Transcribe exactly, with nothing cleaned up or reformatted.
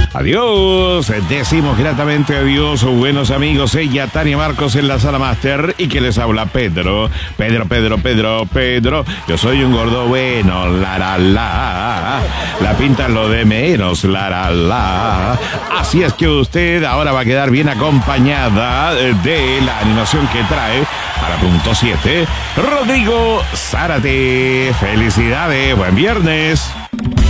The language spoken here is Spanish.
Adiós, decimos gratamente adiós, buenos amigos. Ella, Tania Marcos en la sala máster y que les habla Pedro. Pedro, Pedro, Pedro, Pedro. Yo soy un gordo bueno, la, la, la. La pinta lo de menos, la, la, la. Así es que usted ahora va a quedar bien acompañada de la animación que trae para punto siete, Rodrigo Zárate. Felicidades, buen viernes.